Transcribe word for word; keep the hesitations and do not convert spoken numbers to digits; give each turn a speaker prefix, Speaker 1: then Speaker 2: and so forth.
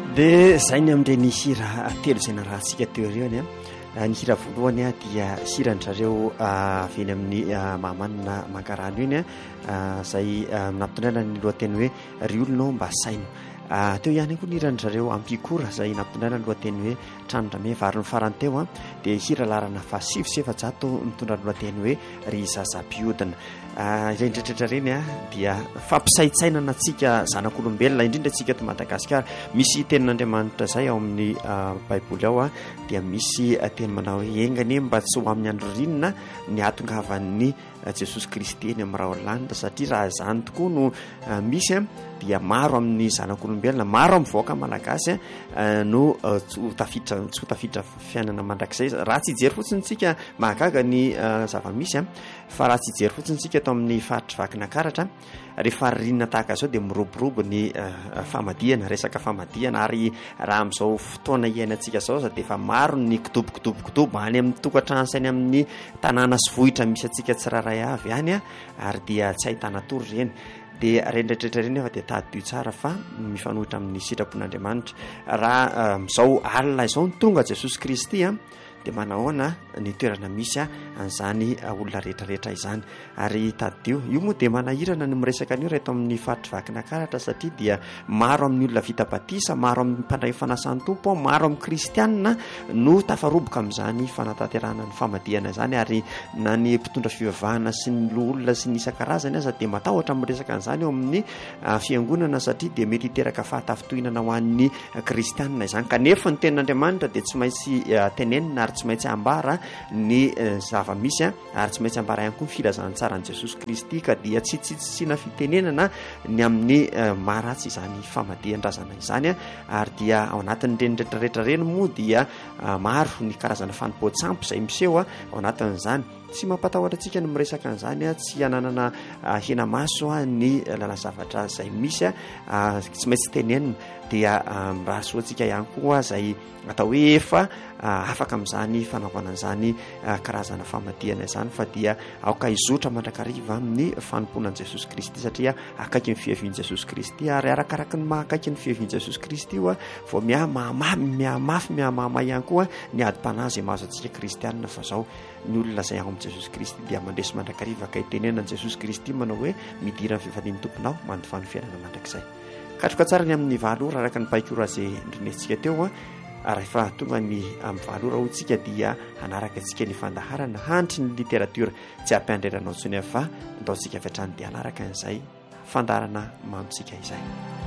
Speaker 1: dia zay ny amin'ireny hira telo izay narahantsika teo ireny a ny hira voalohany a dia hiran'zareo avy eny amin'ny mahamanina mankarano iny a zay nampitondraina ny lohateny hoe ry olonao mba saino. Teo ihany koa ny hiran'zareo ampikora izay nampitondraina ny lohateny hoe tranondrame vary ny farany teo a dia hira larana fa sivy sy efajato mitondra ny lohateny hoe ry zaza-piodina. Ireny rehetrarehetra reny a dia fampisaitsainana antsika zanak'olombelona indrindra antsika eto Madagasikara. Misy tenin'Andriamanitra zay ao amin'ny baiboly ao a dia misy teny manao hoe engany mba tsy ho amin'ny andro rinina ny atongavan'ny Jesosy Kristy eny amin'ny rahaolanitra, satria raha izany tokoa no misy a dia maro amin'ny zanak'olombelona, maro amin'ny vahoaka malagasy no tsy ho tafiditra tsy ho tafiditra fiainana mandrakizay raha tsy hijery fotsiny tsika mahagaga ny zava-misy a fa raha tsy hijery fotsiny tsika eto amin'ny faritry vakin'Ankaratra rehefa rinina tahaka izao dia miroborobo ny famadihana, resaka famadihana. Ary raha amin'izao fotoana iainantsika izao dia efa maro ny kidobokidobokidobo any amin'ny tokantrano sainy amin'ny tanàna sy vohitra misy antsika tsiraray avy any a ary dia tsy ahitana tory ireny. Dia rendratrrehetra ireny efa dia tadio tsara fa mifanohitra amin'ny sitrapon'Andriamanitra. Raha amin'izao alina izao ny tonga Jesosy Kristy a dia manahoana ny toerana misy a an'izany olona rehetrarehetra izany. Ary tadio io moa dia manahirana ny miresaka an'io reheto amin'ny faritry vakin'Ankaratra satria dia maro amin'ny olona vita batisa, maro amin'ny mpandray fanasany tompo, maro amin'ny kristianina no tafaroboka amin'izany fanatanterahana ny famadihana izany. Ary na ny mpitondra fivavahana sy ny olona sy ny isan-karazany aza dia matahotra miresaka an'izany eo amin'ny fiangonana satria dia mety hiteraka fahatafitohinana ho an'ny kristianina izany. Kanefa ny tenin'Andriamanitra dia tsy maintsy tenenina tsy maintsy ambara ny zava-misy a ary tsy maintsy ambara ihany koa ny filazan'ny tsaran'i Jesosy Kristy ka dia tsy tsitsitsina fitenenana ny amin'ny maharatsy izany famadihan-drazana izany a. Ary dia ao anatin'ireny rehetrarehetra reny moa dia maro ny karazana fanompoan-tsampy izay miseho a ao anatin'izany. Tsy mampatahotra antsika ny miresaka an'izany a, tsy hananana hena maso a ny lala zavatra izay misy a tsy maintsy tenenina dia raha soantsika ihany koa izay atao hoe efa afaka amin'izany fanaovana an'izany karazana famadihana izany fa dia aoka hizotra mandrakariva amin'ny fanomponan'i Jesosy Kristy satria akaiky ny fihavian'i Jesosy Kristy. Ary arakaraka ny mahakaiky ny fihavian'i Jesosy Kristy io a vao mihamamamy mihamafy mihamama ihany koa ny adi-panahy izay mahazo antsika kristianina. Fa zao ny olona izay ao amin'i Jesosy Kristy dia mandresy mandrakariva ka hitenenan'i Jesosy Kristy manao hoe midira ny fifalian'ny tomponao mandofa ny fiainana mandrakizay. Katroka tsara ny amin'ny valora araka ny paikora izay ndrinentsika teo a rehefa tonga ny amin'ny valora ho tsika dia hanaraka antsika ny fandaharana hantry ny literatiora tsy hampiandreranao ntsony fa ataontsika fiatrany dia hanaraka an'izay fandarana mamitsika izay.